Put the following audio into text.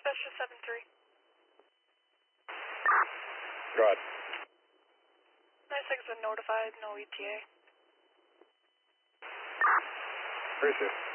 Cessna 7-3. Go ahead. 96 has been notified, no ETA. Appreciate it.